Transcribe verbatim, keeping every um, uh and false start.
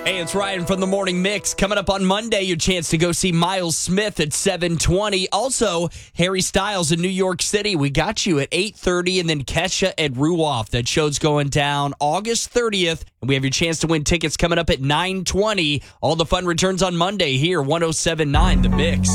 Hey, it's Ryan from the Morning Mix. Coming up on Monday, your chance to go see Miles Smith at seven twenty. Also, Harry Styles in New York City. We got you at eight thirty, and then Kesha at Ruoff. That show's going down August thirtieth, and we have your chance to win tickets coming up at nine twenty. All the fun returns on Monday here, one oh seven point nine The Mix.